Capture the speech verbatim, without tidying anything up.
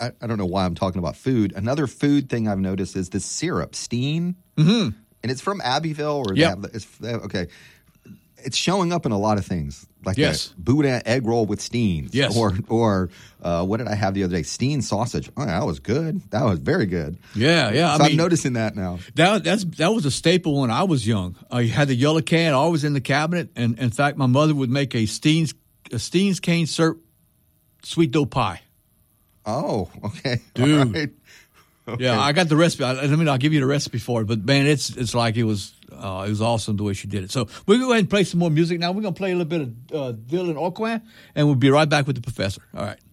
I, I don't know why I'm talking about food. Another food thing I've noticed is this syrup, Steen. Mm-hmm. And it's from Abbeville. Or Yep. they have, it's, they have, okay. It's showing up in a lot of things. Like yes. a Boudin egg roll with Steen. Yes. Or, or uh, what did I have the other day? Steen sausage. Oh, that was good. That was very good. Yeah, yeah. So I I'm mean, noticing that now. That that's that was a staple when I was young. I had the yellow can always in the cabinet, and in fact, my mother would make a Steen's a Steen's cane syrup sweet dough pie. Oh, okay, dude. All right. Okay. Yeah, I got the recipe. I, I mean, I'll give you the recipe for it. But man, it's it's like it was uh, it was awesome the way she did it. So we're gonna go ahead and play some more music now. We're gonna play a little bit of uh, Dylan Aucoin, and we'll be right back with the professor. All right.